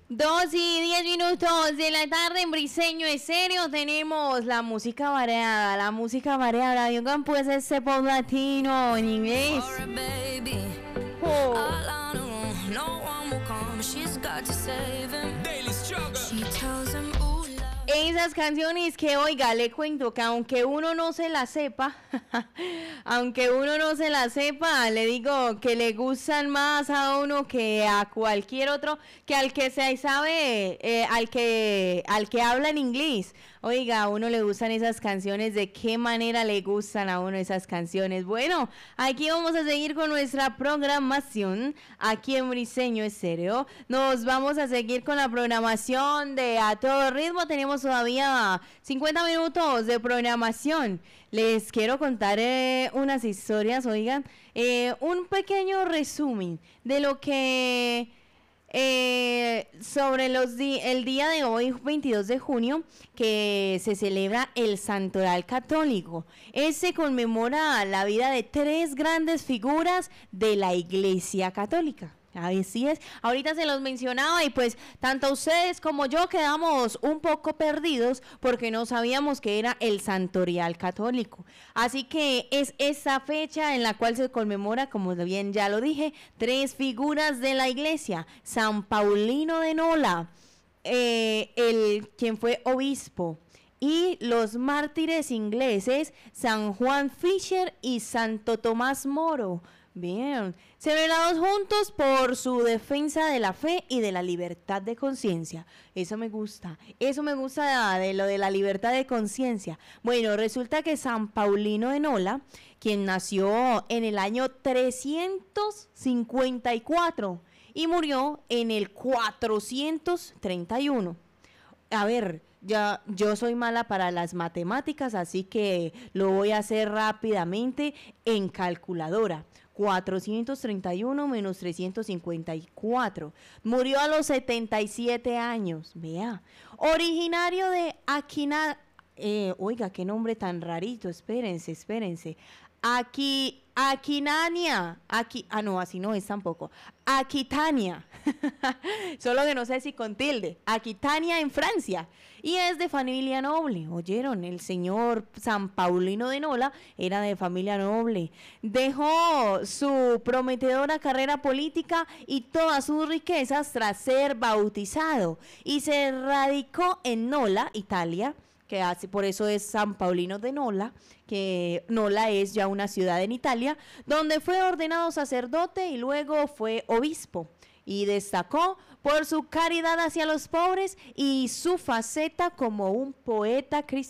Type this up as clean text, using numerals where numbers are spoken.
2:10 de la tarde en Briseño Estéreo tenemos la música variada, Oigan, pues ese pop latino en inglés. Oh. Esas canciones que, oiga, le cuento que aunque uno no se la sepa, le digo que le gustan más a uno que a cualquier otro, que al que se sabe, al que habla en inglés. Oiga, a uno le gustan esas canciones, ¿de qué manera le gustan a uno esas canciones? Bueno, aquí vamos a seguir con nuestra programación, aquí en Briseño Estéreo. Nos vamos a seguir con la programación de A Todo Ritmo. Tenemos todavía 50 minutos de programación. Les quiero contar unas historias, oigan, un pequeño resumen de lo que... sobre el día de hoy, 22 de junio, que se celebra el Santoral Católico. Se conmemora la vida de 3 grandes figuras de la Iglesia Católica. Así es, ahorita se los mencionaba y pues tanto ustedes como yo quedamos un poco perdidos porque no sabíamos que era el Santorial Católico. Así que es esa fecha en la cual se conmemora, como bien ya lo dije, 3 figuras de la iglesia: San Paulino de Nola, quien fue obispo, y los mártires ingleses San Juan Fisher y Santo Tomás Moro. Bien, celebrados juntos por su defensa de la fe y de la libertad de conciencia. Eso me gusta de lo de la libertad de conciencia. Bueno, resulta que San Paulino de Nola, quien nació en el año 354 y murió en el 431. A ver, yo soy mala para las matemáticas, así que lo voy a hacer rápidamente en calculadora. 431 menos 354. Murió a los 77 años. Vea. Originario de oiga, qué nombre tan rarito. Espérense. Aquitania. No, así no es tampoco. Aquitania. Solo que no sé si con tilde. Aquitania, en Francia. Y es de familia noble. ¿Oyeron? El señor San Paulino de Nola era de familia noble. Dejó su prometedora carrera política y todas sus riquezas tras ser bautizado. Y se radicó en Nola, Italia, que por eso es San Paulino de Nola, que Nola es ya una ciudad en Italia, donde fue ordenado sacerdote y luego fue obispo. Y destacó por su caridad hacia los pobres y su faceta como un poeta cristiano.